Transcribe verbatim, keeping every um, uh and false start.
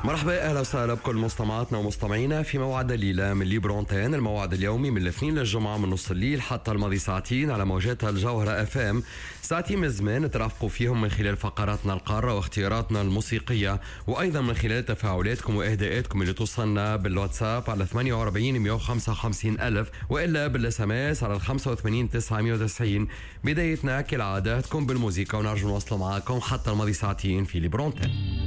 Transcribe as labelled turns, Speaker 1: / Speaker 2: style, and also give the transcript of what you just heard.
Speaker 1: مرحبا، اهلا وسهلا بكل مستمعاتنا ومستمعينا في موعد الليله من ليبرونتين، الموعد اليومي من الاثنين للجمعه من نص الليل حتى الماضي ساعتين على موجات الجوهره اف ام. ساعتين من زمان ترافقوا فيهم من خلال فقراتنا القاره واختياراتنا الموسيقيه، وايضا من خلال تفاعلاتكم واهداءاتكم اللي توصلنا بالواتساب على ثمانية وأربعين مئة وخمسة وخمسين ألف، والا بالاس ام اس على خمسة وثمانين تسعمئة وتسعين. بدايتنا كالعاده تكون بالموسيقى ونرجو نوصل معاكم حتى الماضي ساعتين في ليبرونتين.